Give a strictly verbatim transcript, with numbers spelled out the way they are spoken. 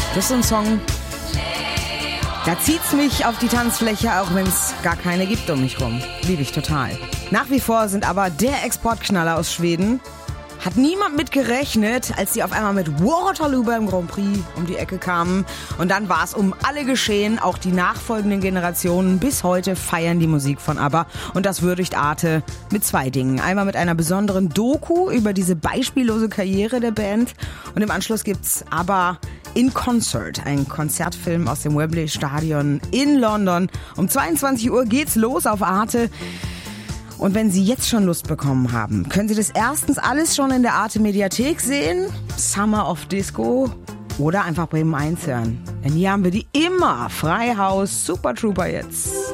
Das ist so ein Song, da zieht's mich auf die Tanzfläche, auch wenn es gar keine gibt um mich rum. Liebe ich total. Nach wie vor sind aber der Exportknaller aus Schweden. Hat niemand mit gerechnet, als die auf einmal mit Waterloo beim Grand Prix um die Ecke kamen. Und dann war es um alle geschehen. Auch die nachfolgenden Generationen bis heute feiern die Musik von ABBA. Und das würdigt Arte mit zwei Dingen. Einmal mit einer besonderen Doku über diese beispiellose Karriere der Band. Und im Anschluss gibt's ABBA in Concert, ein Konzertfilm aus dem Wembley Stadion in London. Um zweiundzwanzig Uhr geht's los auf Arte. Und wenn Sie jetzt schon Lust bekommen haben, können Sie das erstens alles schon in der Arte Mediathek sehen, Summer of Disco, oder einfach Bremen eins hören. Denn hier haben wir die immer Freihaus Super Trooper jetzt.